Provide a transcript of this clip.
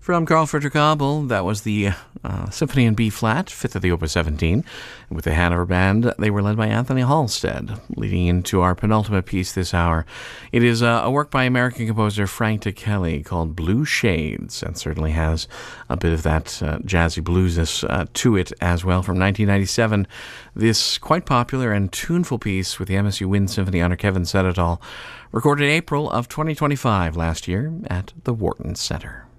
From Carl Friedrich Abel, that was the Symphony in B-flat, fifth of the Opus 17. With the Hanover Band, they were led by Anthony Halstead, leading into our penultimate piece this hour. It is a work by American composer Frank DeKelly called Blue Shades, and certainly has a bit of that jazzy bluesness to it as well. From 1997, this quite popular and tuneful piece with the MSU Wind Symphony under Kevin Sedetall, recorded April of 2025 last year at the Wharton Center.